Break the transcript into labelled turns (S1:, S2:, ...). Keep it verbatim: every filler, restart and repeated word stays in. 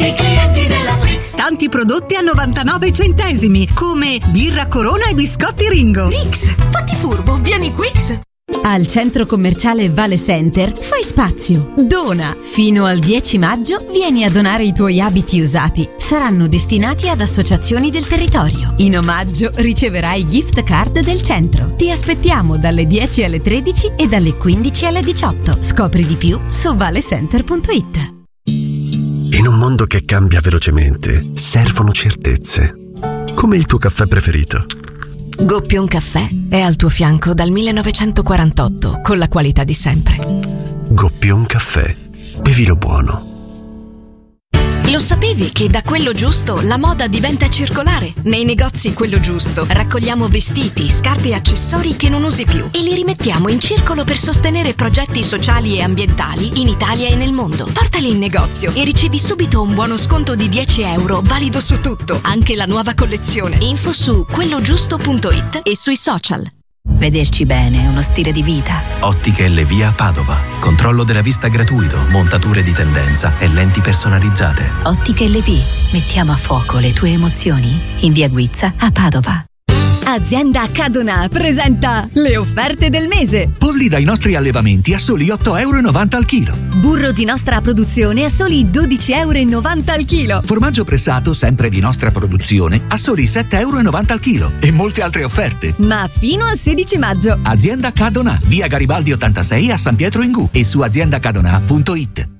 S1: i clienti della Rix.
S2: Tanti prodotti a novantanove centesimi, come birra Corona e biscotti Ringo.
S1: Rix, fatti furbo, vieni Quix.
S3: Al centro commerciale Vale Center fai spazio, dona. Fino al dieci maggio vieni a donare i tuoi abiti usati. Saranno destinati ad associazioni del territorio. In omaggio riceverai gift card del centro. Ti aspettiamo dalle dieci alle tredici e dalle quindici alle diciotto. Scopri di più su valecenter punto it.
S4: In un mondo che cambia velocemente, servono certezze. Come il tuo caffè preferito.
S5: Goppion Caffè è al tuo fianco dal millenovecentoquarantotto con la qualità di sempre.
S4: Goppion Caffè. Bevilo buono.
S5: Lo sapevi che da Quello Giusto la moda diventa circolare? Nei negozi Quello Giusto raccogliamo vestiti, scarpe e accessori che non usi più e li rimettiamo in circolo per sostenere progetti sociali e ambientali in Italia e nel mondo. Portali in negozio e ricevi subito un buono sconto di dieci euro valido su tutto, anche la nuova collezione. Info su quello giusto punto it e sui social.
S6: Vederci bene è uno stile di vita.
S7: Ottiche L V a Padova. Controllo della vista gratuito, montature di tendenza e lenti personalizzate.
S6: Ottiche L V. Mettiamo a fuoco le tue emozioni in via Guizza a Padova.
S3: Azienda Cadonà presenta le offerte del mese.
S8: Polli dai nostri allevamenti a soli otto e novanta euro al chilo.
S3: Burro di nostra produzione a soli dodici e novanta euro al chilo.
S8: Formaggio pressato, sempre di nostra produzione, a soli sette e novanta euro al chilo. E molte altre offerte.
S3: Ma fino al sedici maggio.
S8: Azienda Cadonà, via Garibaldi ottantasei a San Pietro in Gu e su azienda cadonà punto it.